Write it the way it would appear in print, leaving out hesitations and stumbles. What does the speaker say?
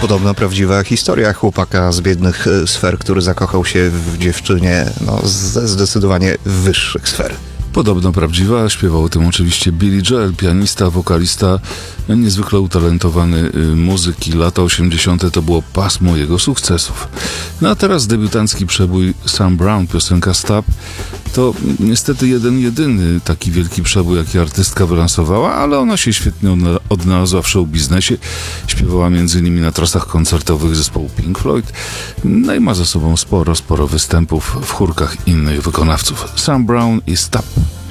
podobno prawdziwa historia chłopaka z biednych sfer, który zakochał się w dziewczynie ze zdecydowanie wyższych sfer. Podobno prawdziwa, śpiewał o tym oczywiście Billy Joel, pianista, wokalista, niezwykle utalentowany muzyk i lata 80. to było pasmo jego sukcesów. No a teraz debiutancki przebój Sam Brown, piosenka Stop, to niestety jedyny taki wielki przebój, jaki artystka wylansowała, ale ona się świetnie odnalazła w show biznesie. Śpiewała m.in. na trasach koncertowych zespołu Pink Floyd, no i ma za sobą sporo występów w chórkach innych wykonawców. Sam Brown i Stop.